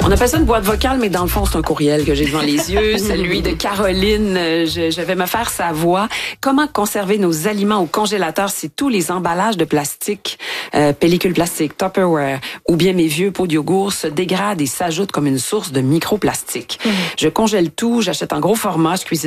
On appelle ça une boîte vocale, mais dans le fond, c'est un courriel que j'ai devant les yeux. Celui de Caroline. Je vais me faire sa voix. Comment conserver nos aliments au congélateur si tous les emballages de plastique, pellicules plastiques, Tupperware ou bien mes vieux pots de yogourt se dégradent et s'ajoutent comme une source de microplastiques? Je congèle tout, j'achète en gros format, je cuisine